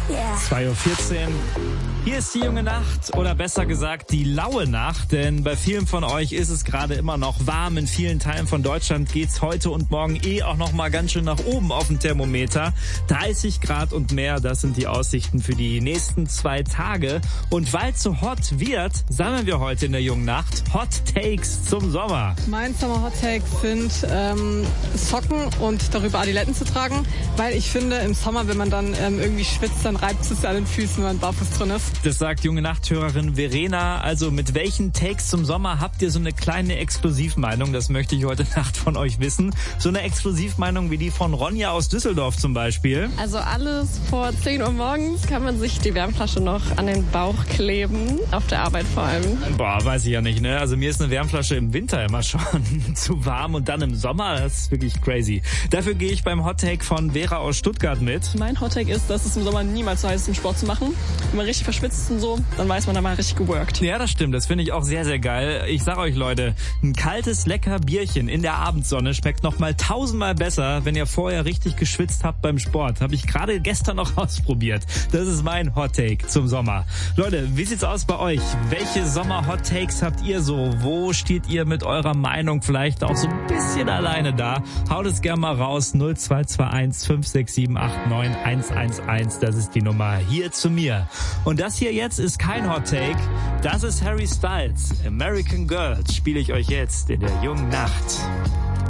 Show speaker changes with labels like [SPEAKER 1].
[SPEAKER 1] 2:14 Uhr. Hier ist die junge Nacht oder besser gesagt die laue Nacht, denn bei vielen von euch ist es gerade immer noch warm. In vielen Teilen von Deutschland geht's heute und morgen auch noch mal ganz schön nach oben auf dem Thermometer. 30 Grad und mehr, das sind die Aussichten für die nächsten 2 Tage. Und weil es so hot wird, sammeln wir heute in der jungen Nacht Hot Takes zum Sommer.
[SPEAKER 2] Mein Sommer Hot Take sind Socken und darüber Adiletten zu tragen, weil ich finde, im Sommer, wenn man dann irgendwie schwitzt, dann reibt es an den Füßen, wenn man barfuß drin ist.
[SPEAKER 1] Das sagt junge Nachthörerin Verena. Also mit welchen Takes zum Sommer habt ihr so eine kleine Exklusivmeinung? Das möchte ich heute Nacht von euch wissen. So eine Exklusivmeinung wie die von Ronja aus Düsseldorf zum Beispiel.
[SPEAKER 3] Also alles vor 10 Uhr morgens kann man sich die Wärmflasche noch an den Bauch kleben, auf der Arbeit vor allem.
[SPEAKER 1] Boah, weiß ich ja nicht, ne? Also mir ist eine Wärmflasche im Winter immer schon zu warm und dann im Sommer, das ist wirklich crazy. Dafür gehe ich beim Hot Take von Vera aus Stuttgart mit.
[SPEAKER 2] Mein Hot Take ist, dass es im Sommer niemals so heiß ist, um Sport zu machen. Wenn man richtig verschwitzt und so, dann weiß man, da mal richtig geworkt.
[SPEAKER 1] Ja, das stimmt. Das finde ich auch sehr, sehr geil. Ich sag euch, Leute, ein kaltes, lecker Bierchen in der Abendsonne schmeckt noch mal 1000-mal besser, wenn ihr vorher richtig geschwitzt habt beim Sport. Habe ich gerade gestern noch ausprobiert. Das ist mein Hot Take zum Sommer. Leute, wie sieht's aus bei euch? Welche Sommer-Hot Takes habt ihr so? Wo steht ihr mit eurer Meinung vielleicht auch so ein bisschen alleine da? Haut es gerne mal raus. 0221 567 89 111. Das ist die Nummer hier zu mir. Und das hier jetzt ist kein Hot Take. Das ist Harry Styles. American Girls spiele ich euch jetzt in der jungen Nacht.